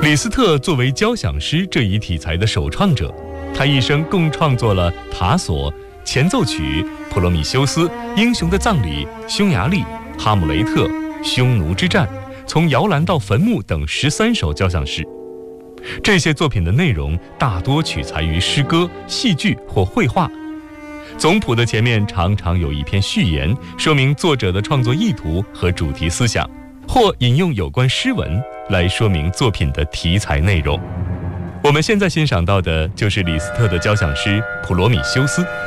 李斯特作为交响诗这一题材的首创者，他一生共创作了《塔索》、前奏曲、普罗米修斯、英雄的葬礼、匈牙利、哈姆雷特、匈奴之战、从摇篮到坟墓等13首交响诗。这些作品的内容大多取材于诗歌、戏剧或绘画。总谱的前面常常有一篇序言，说明作者的创作意图和主题思想，或引用有关诗文来说明作品的题材内容。我们现在欣赏到的就是李斯特的交响诗《普罗米修斯》。